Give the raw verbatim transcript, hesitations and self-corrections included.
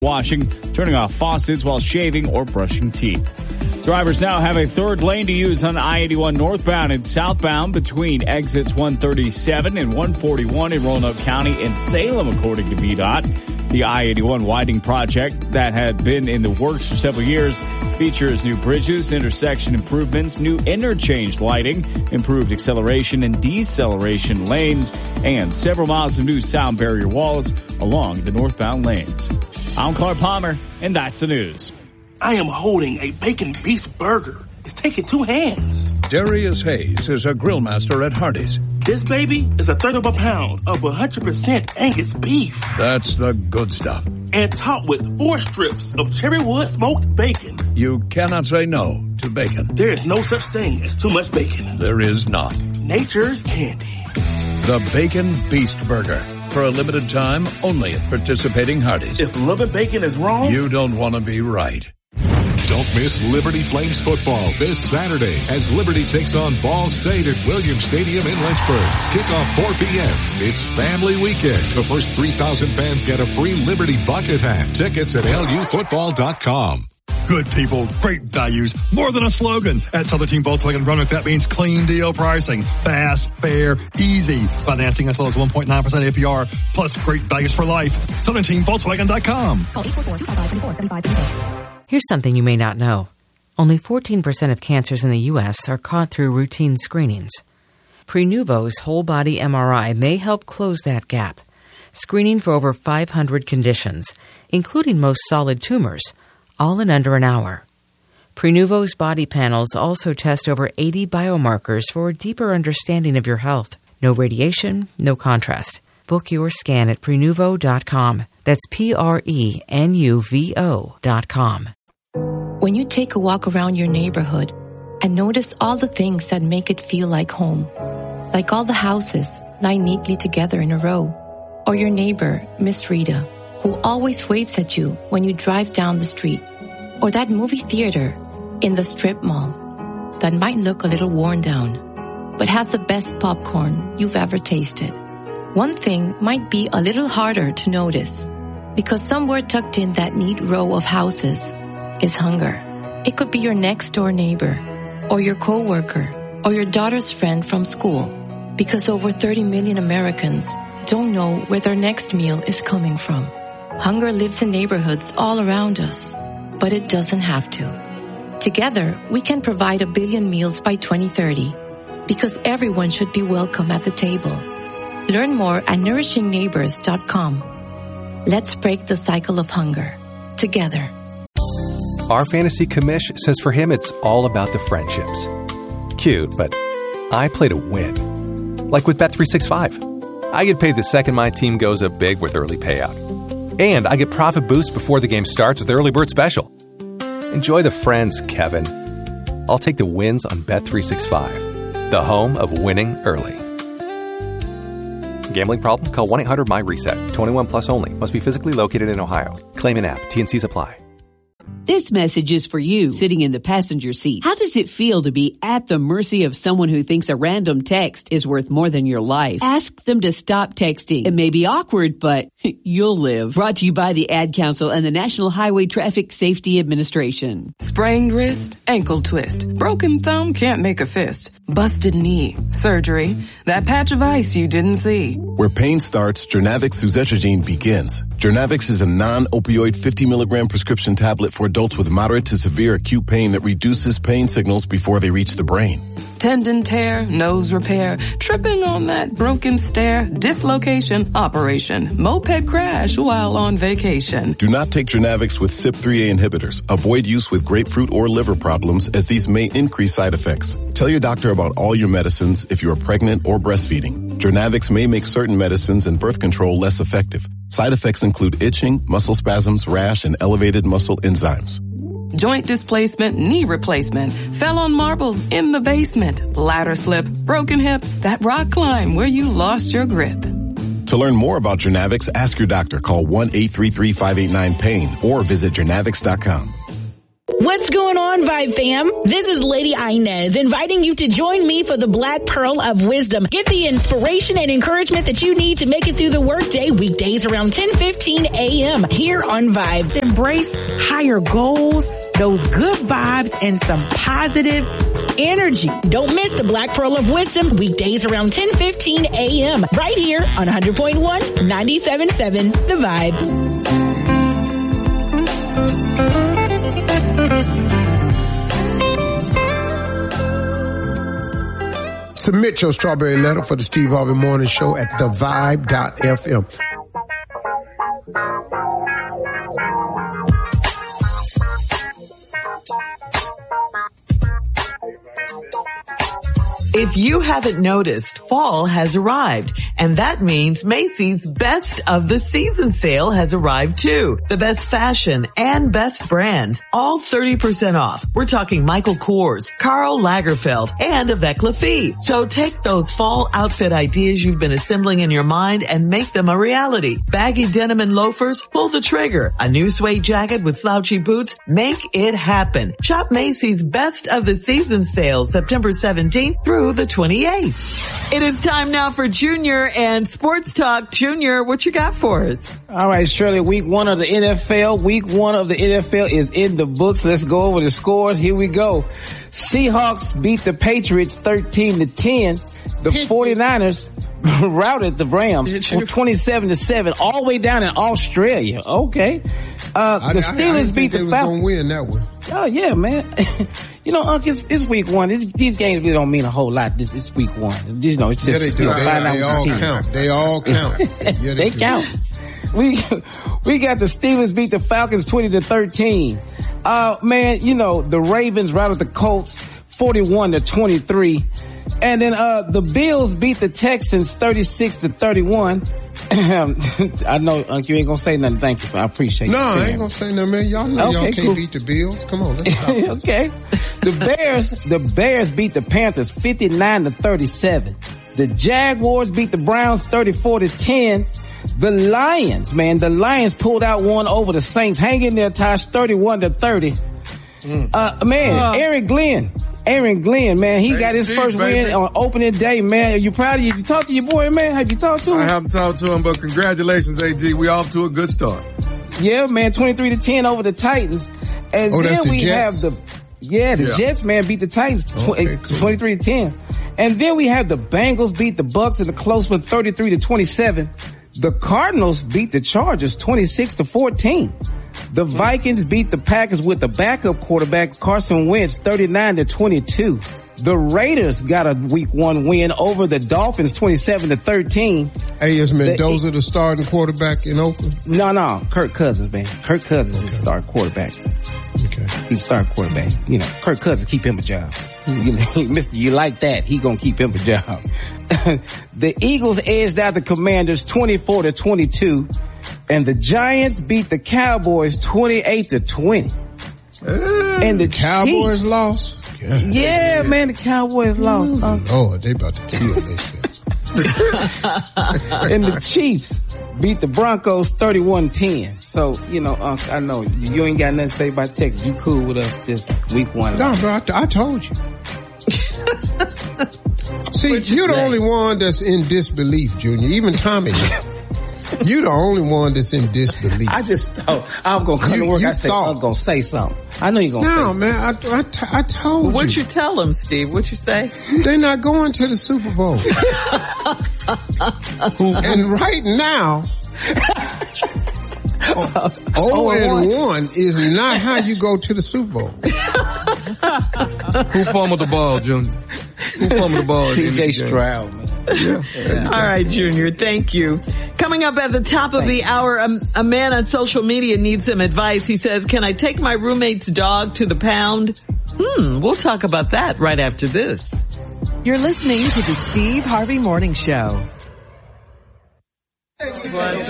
washing, turning off faucets while shaving or brushing teeth. Drivers now have a third lane to use on I eighty-one northbound and southbound between exits one thirty-seven and one forty-one in Roanoke County and Salem, according to V DOT. The I eighty-one widening project that had been in the works for several years features new bridges, intersection improvements, new interchange lighting, improved acceleration and deceleration lanes, and several miles of new sound barrier walls along the northbound lanes. I'm Clark Palmer, and that's the news. I am holding a bacon beast burger. It's taking two hands. Darius Hayes is a grill master at Hardee's. This baby is a third of a pound of one hundred percent Angus beef. That's the good stuff. And topped with four strips of cherry wood smoked bacon. You cannot say no to bacon. There is no such thing as too much bacon. There is not. Nature's candy. The Bacon Beast Burger. For a limited time, only at participating Hardee's. If loving bacon is wrong, you don't want to be right. Don't miss Liberty Flames football this Saturday as Liberty takes on Ball State at Williams Stadium in Lynchburg. Kickoff four p.m. It's family weekend. The first three thousand fans get a free Liberty bucket hat. Tickets at L U football dot com. Good people, great values, more than a slogan. At Southern Team Volkswagen Roanoke, that means clean deal pricing. Fast, fair, easy. Financing as low as one point nine percent A P R, plus great values for life. Southern Team Volkswagen dot com. Call eight four four, two five five, two four seven five. Here's something you may not know. Only fourteen percent of cancers in the U S are caught through routine screenings. Prenuvo's whole-body M R I may help close that gap, screening for over five hundred conditions, including most solid tumors, all in under an hour. Prenuvo's body panels also test over eighty biomarkers for a deeper understanding of your health. No radiation, no contrast. Book your scan at Prenuvo dot com. That's P R E N U V O dot com. When you take a walk around your neighborhood and notice all the things that make it feel like home, like all the houses lined neatly together in a row, or your neighbor, Miss Rita, who always waves at you when you drive down the street, or that movie theater in the strip mall that might look a little worn down, but has the best popcorn you've ever tasted. One thing might be a little harder to notice, because somewhere tucked in that neat row of houses is hunger. It could be your next door neighbor, or your coworker, or your daughter's friend from school, because over thirty million Americans don't know where their next meal is coming from. Hunger lives in neighborhoods all around us, but it doesn't have to. Together, we can provide a billion meals by twenty thirty, because everyone should be welcome at the table. Learn more at nourishing neighbors dot com. Let's break the cycle of hunger together. Our fantasy commish says for him it's all about the friendships. Cute, but I play to win. Like with Bet three sixty-five. I get paid the second my team goes up big with early payout. And I get profit boost before the game starts with early bird special. Enjoy the friends, Kevin. I'll take the wins on Bet three sixty-five, the home of winning early. Gambling problem? Call one eight hundred M Y reset. twenty-one plus only. Must be physically located in Ohio. Claim in app. T and C's apply. This message is for you, sitting in the passenger seat. How does it feel to be at the mercy of someone who thinks a random text is worth more than your life? Ask them to stop texting. It may be awkward, but you'll live. Brought to you by the Ad Council and the National Highway Traffic Safety Administration. Sprained wrist, ankle twist, broken thumb, can't make a fist, busted knee, surgery, that patch of ice you didn't see. Where pain starts, Jernavix suzetrigine begins. Jernavix is a non-opioid fifty milligram prescription tablet for adults with moderate to severe acute pain that reduces pain signals before they reach the brain. Tendon tear, nose repair, tripping on that broken stair, dislocation, operation, moped crash while on vacation. Do not take Jernavix with C Y P three A inhibitors. Avoid use with grapefruit or liver problems, as these may increase side effects. Tell your doctor about all your medicines if you are pregnant or breastfeeding. Jernavix may make certain medicines and birth control less effective. Side effects include itching, muscle spasms, rash, and elevated muscle enzymes. Joint displacement, knee replacement, fell on marbles in the basement, ladder slip, broken hip, that rock climb where you lost your grip. To learn more about Jernavix, ask your doctor. Call one eight three three, five eight nine, PAIN or visit Jernavix dot com. What's going on, Vibe fam? This is Lady Inez inviting you to join me for the Black Pearl of Wisdom. Get the inspiration and encouragement that you need to make it through the workday weekdays around ten fifteen a.m. here on Vibe. To embrace higher goals, those good vibes, and some positive energy. Don't miss the Black Pearl of Wisdom weekdays around ten fifteen a.m. right here on one hundred point one, ninety-seven point seven The Vibe. Submit your strawberry letter for the Steve Harvey Morning Show at the vibe dot f m. If you haven't noticed, fall has arrived, and that means Macy's Best of the Season sale has arrived too. The best fashion and best brands, all thirty percent off. We're talking Michael Kors, Karl Lagerfeld, and Avec Lafite. So take those fall outfit ideas you've been assembling in your mind and make them a reality. Baggy denim and loafers, pull the trigger. A new suede jacket with slouchy boots, make it happen. Shop Macy's Best of the Season sale September seventeenth through the twenty-eighth. It is time now for Junior and Sports Talk. Junior, what you got for us? All right, Shirley, week one of the N F L. Week one of the N F L is in the books. Let's go over the scores. Here we go. Seahawks beat the Patriots thirteen to ten. The 49ers routed the Rams twenty-seven to seven, all the way down in Australia. Okay. Uh, I, the I, Steelers I beat the Falcons. Going to win that one. Oh yeah, man. You know, Unc, it's, it's week one. It, these games really don't mean a whole lot. This it's week one. You know, it's just yeah, they do. They, they all count. They all count. Yeah, they, they count. We we got the Steelers beat the Falcons twenty to thirteen. Uh, man, you know the Ravens routed the Colts forty-one to twenty-three, and then uh the Bills beat the Texans thirty-six to thirty-one. I know, Unc, you ain't gonna say nothing. Thank you. I appreciate it. No, I ain't gonna say nothing, man. Y'all know okay, y'all can't cool. beat the Bills. Come on, let's stop this. Okay. The Bears, the Bears beat the Panthers fifty-nine to thirty-seven. The Jaguars beat the Browns thirty-four to ten. The Lions, man, the Lions pulled out one over the Saints. Hang in there, Tosh, thirty-one to thirty. Mm. Uh, man, uh, Aaron Glenn. Aaron Glenn, man, he got his first baby. win on opening day, man. Are you proud of you? Did you talk to your boy, man? Have you talked to him? I haven't talked to him, but congratulations, A G. We off to a good start. Yeah, man, twenty-three to ten over the Titans. And oh, then that's the we Jets. have the, yeah, the yeah. Jets, man, beat the Titans okay, cool. twenty-three to ten. And then we have the Bengals beat the Bucks in a close one, thirty-three to twenty-seven. The Cardinals beat the Chargers twenty-six to fourteen. The Vikings beat the Packers with the backup quarterback Carson Wentz thirty-nine to twenty-two. The Raiders got a week one win over the Dolphins twenty-seven to thirteen. Hey, is Mendoza the, the starting quarterback in Oakland? No, no, Kirk Cousins, man. Kirk Cousins okay. is the starting quarterback. Okay. He's starting quarterback. You know, Kirk Cousins, keep him a job. You, Mister You like that, he gonna keep him a job. The Eagles edged out the Commanders twenty-four to twenty-two. And the Giants beat the Cowboys twenty-eight to twenty. Uh, and the Cowboys Chiefs, lost? Yeah, yeah, man, the Cowboys lost. Uh, Lord, they about to kill this. And the Chiefs beat the Broncos thirty-one ten. So, you know, uh, I know you ain't got nothing to say about Texas. You cool with us just week one. No, bro, I, t- I told you. See, you're the only one that's in disbelief, Junior. Even Tommy. You the only one that's in disbelief. I just thought I'm gonna come you, to work. I said I'm gonna say something. I know you're gonna no, say man, something. I, I, t- I told well, you. What'd you tell them, Steve? What'd you say? They're not going to the Super Bowl. And right now, oh, oh and one. one is not how you go to the Super Bowl. Who fumbled the ball, Junior? Who fumbled the ball? C J Stroud, man. Yeah. Yeah. All right, Junior. Thank you. Coming up at the top of the hour, a, a man on social media needs some advice. He says, can I take my roommate's dog to the pound? Hmm, we'll talk about that right after this. You're listening to the Steve Harvey Morning Show.